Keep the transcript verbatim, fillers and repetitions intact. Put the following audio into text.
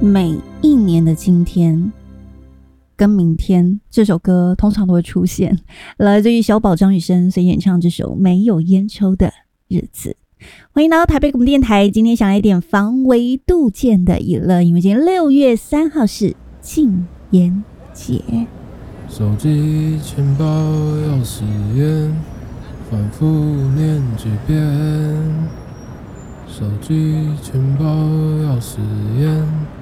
每一年的今天跟明天这首歌通常都会出现，来自于小宝张雨生所演唱这首没有烟抽的日子。欢迎来到台北广播电台，今天想来一点防微杜渐的娱乐，因为今天六月三号是禁烟节。 手机、钱包、钥匙、烟，反复念几遍。手机、钱包、钥匙、烟，